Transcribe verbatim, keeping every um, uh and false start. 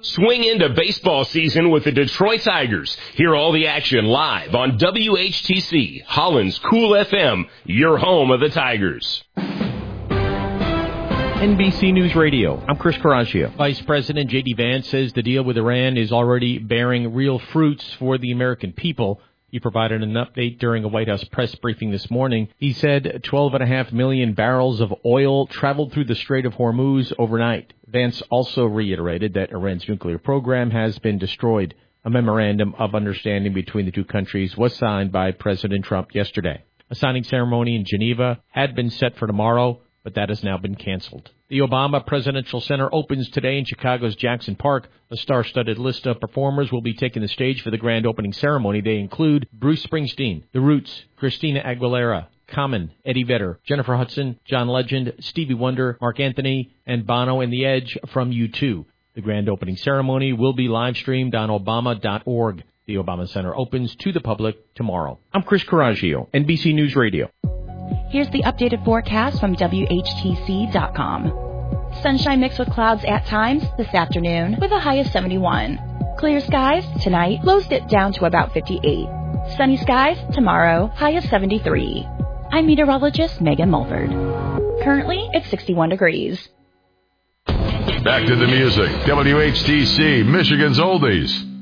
Swing into baseball season with the Detroit Tigers. Hear all the action live on W H T C, Holland's Cool F M, your home of the Tigers. N B C News Radio, I'm Chris Carragio. Vice President J D Vance says the deal with Iran is already bearing real fruits for the American people. He provided an update during a White House press briefing this morning. He said twelve point five million barrels of oil traveled through the Strait of Hormuz overnight. Vance also reiterated that Iran's nuclear program has been destroyed. A memorandum of understanding between the two countries was signed by President Trump yesterday. A signing ceremony in Geneva had been set for tomorrow, but that has now been canceled. The Obama Presidential Center opens today in Chicago's Jackson Park. A star-studded list of performers will be taking the stage for the grand opening ceremony. They include Bruce Springsteen, The Roots, Christina Aguilera, Common, Eddie Vedder, Jennifer Hudson, John Legend, Stevie Wonder, Mark Anthony, and Bono and The Edge from U two. The grand opening ceremony will be live-streamed on Obama dot org. The Obama Center opens to the public tomorrow. I'm Chris Carragio, N B C News Radio. Here's the updated forecast from W H T C dot com. Sunshine mixed with clouds at times this afternoon with a high of seventy-one. Clear skies tonight, lows dip down to about fifty-eight. Sunny skies tomorrow, high of seventy-three. I'm meteorologist Megan Mulford. Currently, it's sixty-one degrees. Back to the music. W H T C, Michigan's Oldies.